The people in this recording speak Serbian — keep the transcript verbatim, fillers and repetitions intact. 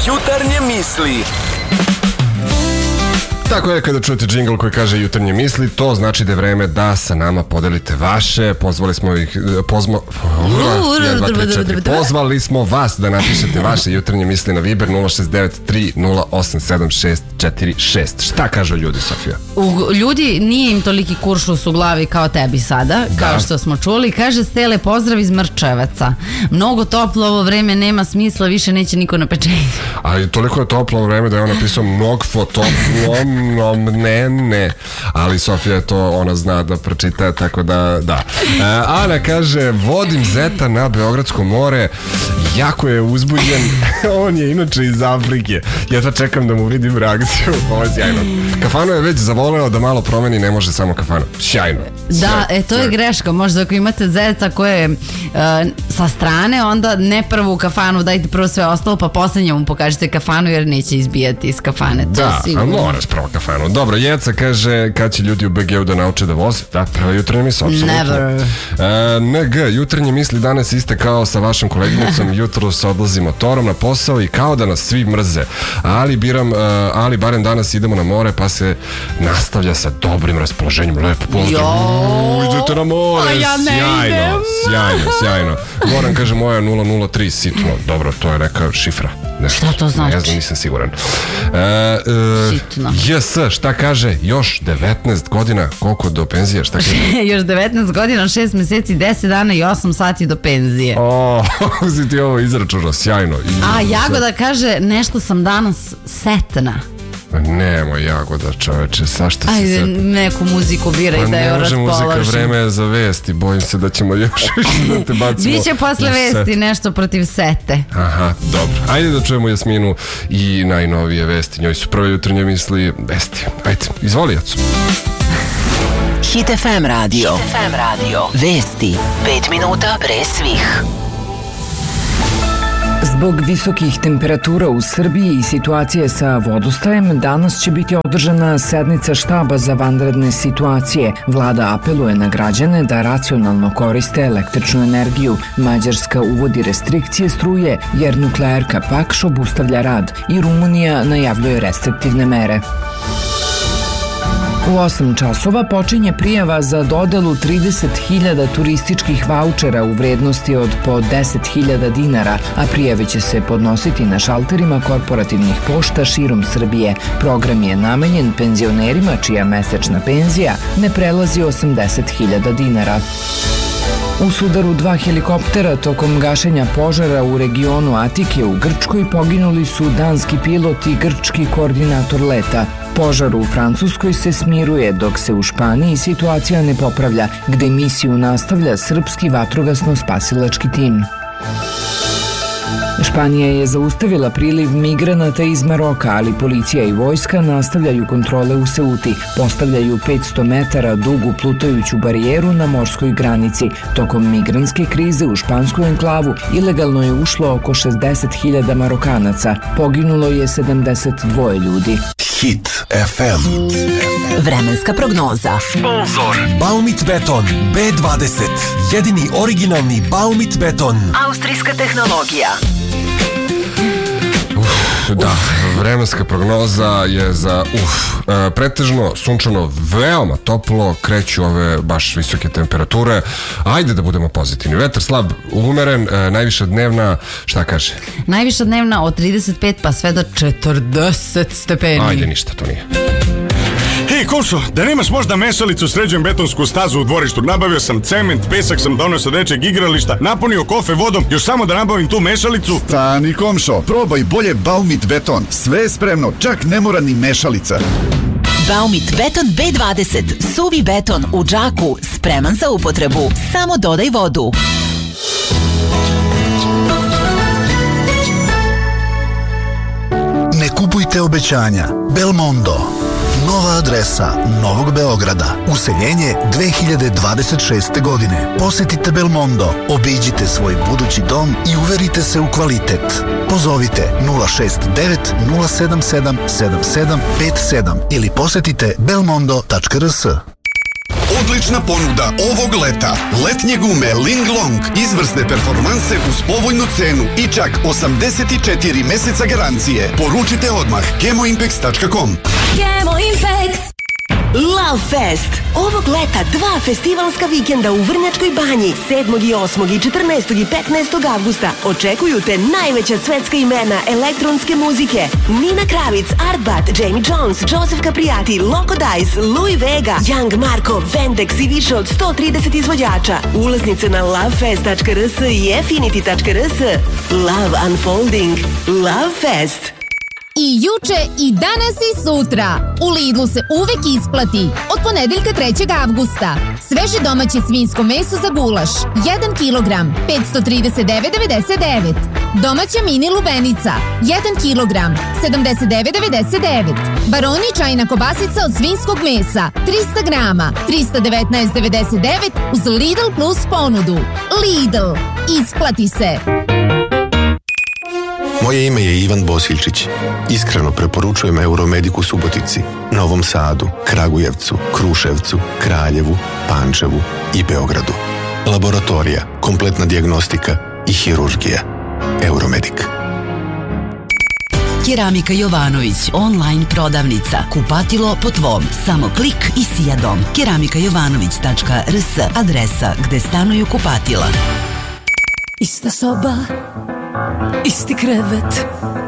Jutarnje misli. Tako je, kada čujete džingl koji kaže jutarnje misli, to znači da je vreme da sa nama podelite vaše. Pozvali smo ih, pozmo, jedan, dva, tri, četiri. Pozvali smo vas da napišete vaše jutarnje misli na Viber nula šest devet tri nula osam sedam šest četiri šest. Šta kažu ljudi, Sofija? U, ljudi, nije im toliki kuršlus u glavi kao tebi sada, da. Kao što smo čuli. Kaže Stele, pozdrav iz Mrčevaca. Mnogo toplo ovo vreme, nema smisla, više neće niko na pečenje. Ali toliko je toplo vreme da je on napisao mnogo toplo. No, ne, ne, ali Sofija to ona zna da pročita, tako da, da. E, Ana kaže, vodim zeta na Beogradsko more, jako je uzbuđen, on je inače iz Afrike, ja to čekam da mu vidim reakciju, ovo je sjajno. Kafanu je već zavoleo da malo promeni, ne može samo kafanu, sjajno. Da, e, to je greška, možda ako imate zeta koje je uh, sa strane, onda ne prvu kafanu, dajte prvo sve ostalo, pa poslednje mu pokažete kafanu jer neće izbijati iz kafane, to da, sigurno. Da, moraš prvo kafanu. Dobro, Jeca kaže kad će ljudi u B G-u da nauče da voze. Da, prvo jutarnje misli, apsolutno. Never. E, N G, jutarnje misli danas iste kao sa vašom koleginicom, jutro se odlazi motorom na posao i kao da nas svi mrze. Ali biram, uh, ali barem danas idemo na more pa se nastavlja sa dobrim raspoloženjem. Lepo pozdrav. Idete na more. A ja ne sjajno, idem. sjajno, sjajno. Moram, kaže moja nula nula tri sitno. Dobro, to je neka šifra. Nešto. Šta to znači? Ne znam, nisam siguran. E, e, Sitno. J S, šta kaže? Još devetnaest godina, koliko do penzije? Šta kaže? Još devetnaest godina, šest meseci, deset dana i osam sati do penzije. O, si ti ovo izračunao, sjajno. A Jagoda kaže, nešto sam danas setna. Nemo Jagoda, čoveče, sašta si Ajde, setna? neku muziku biraj Pa da ne joj može muzika, raspoložim. vreme je za vesti, bojim se da ćemo još više da te bacimo. Biće posle u set. vesti nešto protiv sete. Aha, dobro. Ajde da čujemo Jasminu i najnovije vesti. Njoj su prve jutarnje misli vesti. Ajde, izvoli, Jacu. Hit F M radio. Hit F M radio. Vesti. Pet minuta pre svih. Zbog visokih temperatura u Srbiji i situacije sa vodostajem, danas će biti održana sednica štaba za vanredne situacije. Vlada apeluje na građane da racionalno koriste električnu energiju. Mađarska uvodi restrikcije struje jer nuklearka Pakš obustavlja rad i Rumunija najavljuje restriktivne mere. U osam časova počinje prijava za dodelu trideset hiljada turističkih vaučera u vrednosti od po deset hiljada dinara, a prijave će se podnositi na šalterima korporativnih pošta širom Srbije. Program je namenjen penzionerima čija mesečna penzija ne prelazi osamdeset hiljada dinara. U sudaru dva helikoptera tokom gašenja požara u regionu Atike u Grčkoj poginuli su danski pilot i grčki koordinator leta. Požar u Francuskoj se smiruje, dok se u Španiji situacija ne popravlja, gde misiju nastavlja srpski vatrogasno-spasilački tim. Španija je zaustavila priliv migranata iz Maroka, ali policija i vojska nastavljaju kontrole u Seuti. Postavljaju petsto metara dugu plutajuću barijeru na morskoj granici. Tokom migrantske krize u špansku enklavu ilegalno je ušlo oko šezdeset hiljada Marokanaca. Poginulo je sedamdeset dva ljudi. Hit F M. Vremenska prognoza. Sponzor Baumit Beton B dvadeset. Jedini originalni Baumit Beton. Austrijska tehnologija. Da, vremenska prognoza je za uf, e, pretežno sunčano, veoma toplo, kreću ove baš visoke temperature. Ajde da budemo pozitivni. Vetar slab, umeren, e, najviša dnevna, šta kaže? Najviša dnevna od trideset pet pa sve do četrdeset stepeni. Ajde, ništa to nije. Hej, Košo, da nemaš možda mešalicu, sređujem betonsku stazu u dvorištu. Nabavio sam cement, pesak sam donio sa dečeg igrališta, napunio kofe vodom, još samo da nabavim tu mešalicu. Stani, komšo, probaj bolje Baumit beton. Sve je spremno, čak ne mora ni mešalica. Baumit Beton B dvadeset. Suvi beton u džaku, spreman za upotrebu. Samo dodaj vodu. Ne kupujte obećanja. Belmondo. Nova adresa Novog Beograda. Useljenje dve hiljade dvadeset šeste. godine. Posetite Belmondo, obiđite svoj budući dom i uverite se u kvalitet. Pozovite nula šest devet nula sedam sedam sedam sedam pet sedam ili posetite belmondo tačka r s. Odlična ponuda ovog leta. Letnje gume Ling Long, izvrsne performanse uz povoljnu cenu i čak osamdeset četiri meseca garancije. Poručite odmah kemoimpex tačka com. Kemoimpex. Love Fest. Ovog leta dva festivalska vikenda u Vrnjačkoj banji sedmog i osmog i četrnaestog i petnaestog avgusta očekuju te najveća svetska imena elektronske muzike. Nina Kravic, Artbat, Jamie Jones, Joseph Capriati, Loco Dice, Louis Vega, Young Marko, Vendex i više od sto trideset izvođača. Ulaznice na lovefest tačka r s i affinity tačka r s. Love Unfolding. Love Fest. I juče, i danas, i sutra. U Lidlu se uvek isplati. Od ponedeljka trećeg avgusta. Sveže domaće svinjsko meso za gulaš. jedan kilogram, petsto trideset devet devedeset devet. Domaća mini lubenica. jedan kilogram, sedamdeset devet devedeset devet. Baroni čajna kobasica od svinjskog mesa. trista grama, trista devetnaest devedeset devet uz Lidl Plus ponudu. Lidl. Isplati se. Moje ime je Ivan Bosiljčić. Iskreno preporučujem Euromediku Subotici, Novom Sadu, Kragujevcu, Kruševcu, Kraljevu, Pančevu i Beogradu. Laboratorija, kompletna dijagnostika i hirurgija. Euromedik. Keramika Jovanović, online prodavnica. Kupatilo po tvom. Samo klik i sija dom. keramika jovanović tačka r s, adresa gde stanuju kupatila. Ista soba, isti krevet,